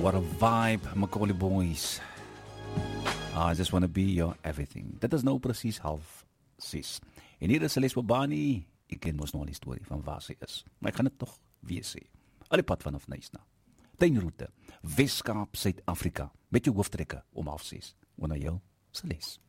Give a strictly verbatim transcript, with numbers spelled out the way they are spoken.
What a vibe, Macaulay Boys. I just wanna be your everything. Dit is nou presies half ses. En hier is Celeste Bobani. Ek ken mos nog al die storie van waar sy is. Maar ek gaan dit toch weer sê. Al die pad vanaf Nysna. Tuinroete, Weskaap, Suid-Afrika. Met jou hooftrekke om half ses. Onder jou, Celeste.